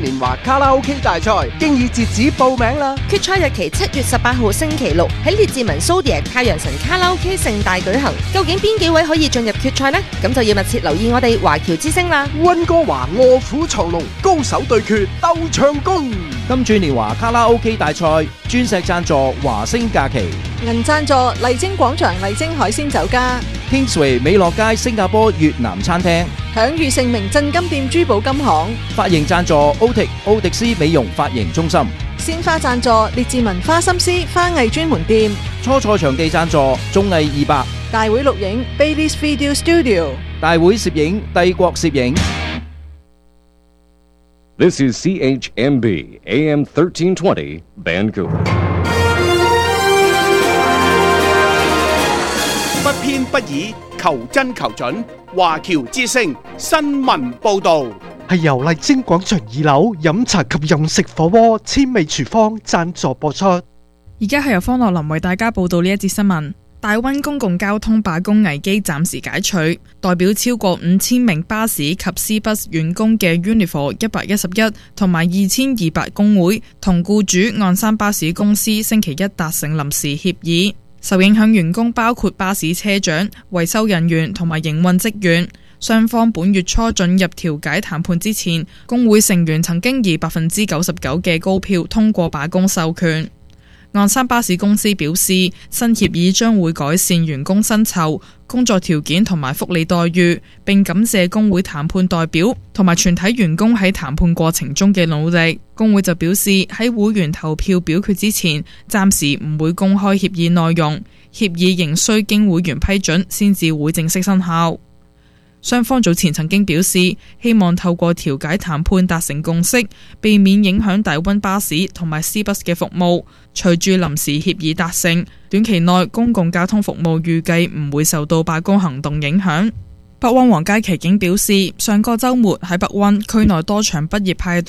年華卡拉 OK 大賽經已截止報名啦！ 決賽日期7月18號星期六喺列治文蘇迪亞太陽神卡拉 OK 盛大舉行。究竟邊幾位可以進入決賽呢？咁就要密切留意我哋華僑之聲啦！ 溫哥華臥虎藏龍，高手對決鬥唱功。 金鑽年華卡拉 OK 大賽，鑽石贊助華星假期， 銀贊助麗晶廣場麗晶海鮮酒家， Kingsway 美樂街新加坡越南餐廳， 享譽盛名鎮金店珠寶金行， 髮型贊助奧迪斯美容髮型中心， 鮮花贊助列治文花心思花藝專門店， 初賽場地贊助綜藝200， 大會錄影 Baileys Video Studio， 大會攝影帝國攝影。 This is CHMB AM 1320 Vancouver。 不偏不倚，求真求準。華僑之聲新聞報導係由麗晶廣場2樓飲茶及飲食火鍋千味廚房贊助播出。 而家係由方樂林為大家報道呢一節新聞。大灣公共交通罷工危機暫時解除，代表超過5000名巴士及 C-Bus 員工嘅 Unifor 111同埋2200工會同僱主岸山巴士公司星期一達成臨時協議。受影響員工包括巴士車長、維修人員同埋營運職員。雙方本月初進入調解談判之前，工會成員曾經以99%嘅高票通過罷工授權。岸山巴士公司表示，新協議將會改善員工薪酬、工作條件同埋福利待遇，並感謝工會談判代表同埋全體員工喺談判過程中嘅努力。工會就表示，喺會員投票表決之前，暫時唔會公開協議內容，協議仍需經會員批准先至會正式生效。雙方早前曾經表示，希望透過調解談判達成共識，避免影響大溫巴士同埋 C-Bus 嘅服務。隨住臨時協議達成，短期內公共交通服務預計唔會受到罷工行動影響。北溫皇家騎警表示，上個週末喺北溫區內多場畢業派對